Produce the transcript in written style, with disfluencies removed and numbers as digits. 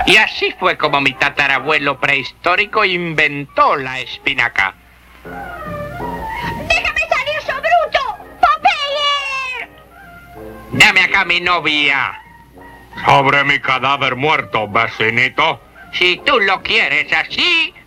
Y así fue como mi tatarabuelo prehistórico inventó la espinaca. ¡Déjame salir, so bruto! ¡Popeye! Dame acá mi novia. Sobre mi cadáver muerto, vecinito. Si tú lo quieres así,